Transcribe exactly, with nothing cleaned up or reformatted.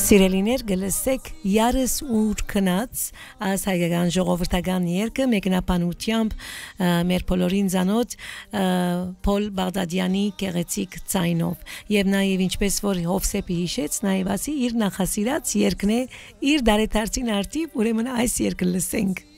Սիրելիներ գլսեք Յարս ուր քնած այս հայկական ժողովրդական երգը մեկնաբանությամբ մեր բոլորին ցանոթ Պոլ Բաղդադյանի գեղեցիկ ձայնով եւ նաեւ ինչպես որ Հովսեփի հիշեց նաեւ ասի իր նախասիրած երգն է իր դարեթարցին արտիվ ուրեմն այս երգը լսենք